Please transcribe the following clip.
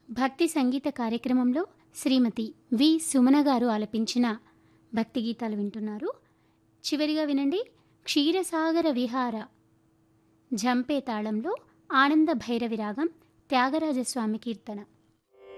భక్తి సంగీత కార్యక్రమంలో శ్రీమతి వి సుమన గారు ఆలపించిన భక్తి గీతాలు వింటున్నారు. చివరిగా వినండి, క్షీరసాగర విహార జంపే తాళంలో ఆనంద భైరవి రాగం త్యాగరాజస్వామి కీర్తన.